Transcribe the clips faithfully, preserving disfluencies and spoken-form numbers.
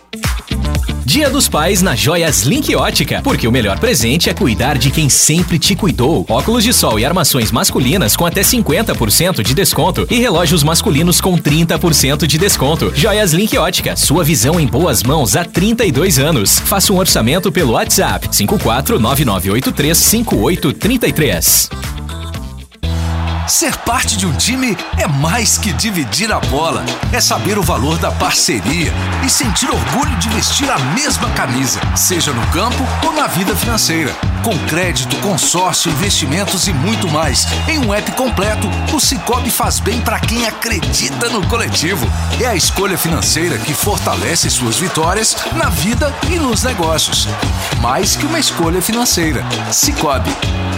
Dia dos Pais na Joias Link Ótica, porque o melhor presente é cuidar de quem sempre te cuidou. Óculos de sol e armações masculinas com até cinquenta por cento de desconto e relógios masculinos com trinta por cento de desconto. Joias Link Ótica, sua visão em boas mãos há trinta e dois anos. Faça um orçamento pelo WhatsApp cinco quatro nove nove oito três cinco oito três três. Ser parte de um time é mais que dividir a bola. É saber o valor da parceria e sentir orgulho de vestir a mesma camisa, seja no campo ou na vida financeira. Com crédito, consórcio, investimentos e muito mais. Em um app completo, o Sicoob faz bem para quem acredita no coletivo. É a escolha financeira que fortalece suas vitórias na vida e nos negócios. Mais que uma escolha financeira. Sicoob.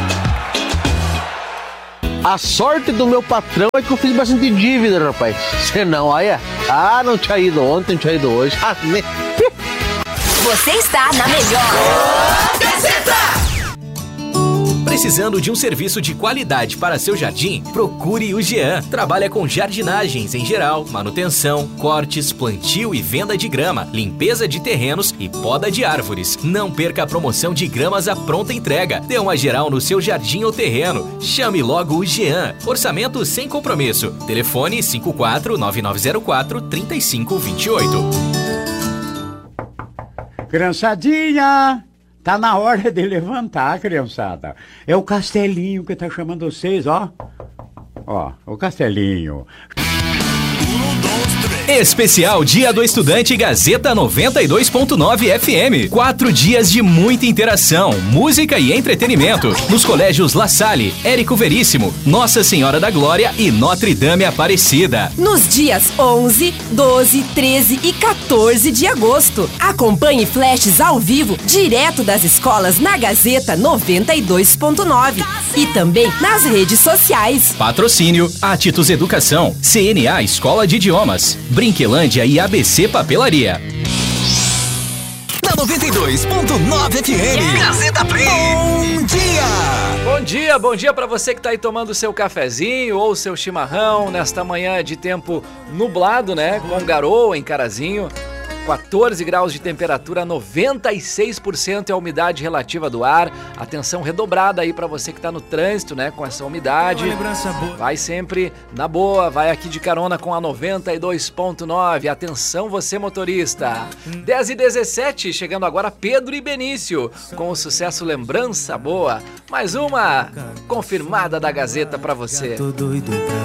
A sorte do meu patrão é que eu fiz bastante dívida, rapaz. Senão, olha, ah, não tinha ido ontem, não tinha ido hoje. Ah, né? Você está na melhor Gazeta! Precisando de um serviço de qualidade para seu jardim? Procure o Jean. Trabalha com jardinagens em geral, manutenção, cortes, plantio e venda de grama, limpeza de terrenos e poda de árvores. Não perca a promoção de gramas à pronta entrega. Dê uma geral no seu jardim ou terreno. Chame logo o Jean. Orçamento sem compromisso. Telefone cinco quatro nove nove zero quatro três cinco dois oito. Criançadinha! Tá na hora de levantar, criançada. É o Castelinho que tá chamando vocês, ó. Ó, o Castelinho. Especial Dia do Estudante Gazeta noventa e dois ponto nove F M. Quatro dias de muita interação, música e entretenimento. Nos colégios La Salle, Érico Veríssimo, Nossa Senhora da Glória e Notre Dame Aparecida. Nos dias onze, doze, treze e quatorze de agosto. Acompanhe flashes ao vivo, direto das escolas na Gazeta noventa e dois ponto nove. E também nas redes sociais. Patrocínio Atitus Educação, C N A Escola de Idiomas, Brinquelândia e A B C Papelaria. Na noventa e dois ponto nove F M, Gazeta Play. Bom dia! Bom dia, bom dia pra você que tá aí tomando o seu cafezinho ou o seu chimarrão nesta manhã de tempo nublado, né? Com garoa em Carazinho. quatorze graus de temperatura, noventa e seis por cento é a umidade relativa do ar. Atenção redobrada aí pra você que tá no trânsito, né, com essa umidade. Vai sempre na boa, vai aqui de carona com a noventa e dois ponto nove. Atenção você motorista. dez e dezessete, chegando agora Pedro e Benício, com o sucesso Lembrança Boa. Mais uma confirmada da Gazeta pra você.